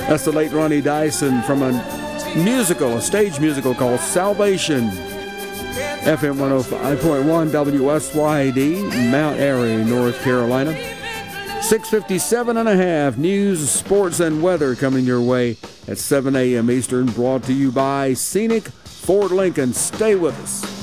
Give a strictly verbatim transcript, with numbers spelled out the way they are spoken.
That's the late Ronnie Dyson from a musical, a stage musical called Salvation. F M one oh five point one W S Y D, Mount Airy, North Carolina. six fifty-seven and a half, news, sports, and weather coming your way at seven a.m. Eastern, brought to you by Scenic Ford Lincoln. Stay with us.